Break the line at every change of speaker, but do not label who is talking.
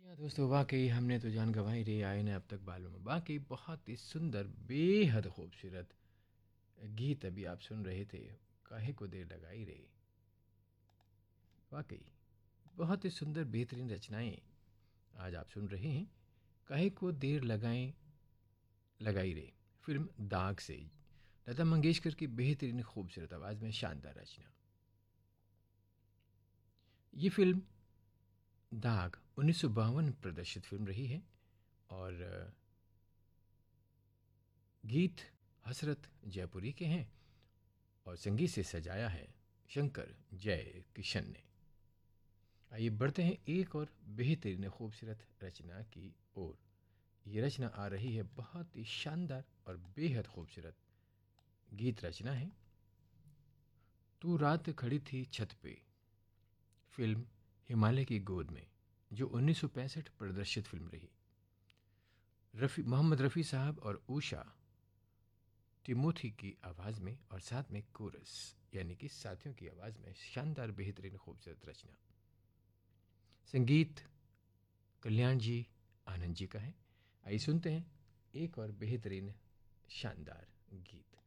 या दोस्तों, वाकई हमने तो जान गंवाई रे, आए न अब तक बालों में। वाकई बहुत ही सुंदर, बेहद खूबसूरत गीत अभी आप सुन रहे थे। काहे को देर लगाई रे। वाकई बहुत ही सुंदर बेहतरीन रचनाएं आज आप सुन रहे हैं। काहे को देर लगाएं लगाई रे, फिल्म दाग से लता मंगेशकर की बेहतरीन खूबसूरत आवाज़ में शानदार रचना। ये फिल्म दाग 1952 प्रदर्शित फिल्म रही है और गीत हसरत जयपुरी के हैं और संगीत से सजाया है शंकर जय किशन ने। आइए बढ़ते हैं एक और बेहतरीन खूबसूरत रचना की ओर। ये रचना आ रही है, बहुत ही शानदार और बेहद खूबसूरत गीत रचना है। तू रात खड़ी थी छत पे, फिल्म हिमालय की गोद में, जो 1965 प्रदर्शित फिल्म रही। मोहम्मद रफ़ी साहब और उषा टिमोथी की आवाज़ में और साथ में कोरस यानी कि साथियों की आवाज़ में शानदार बेहतरीन खूबसूरत रचना। संगीत कल्याण जी आनंद जी का है। आइए सुनते हैं एक और बेहतरीन शानदार गीत।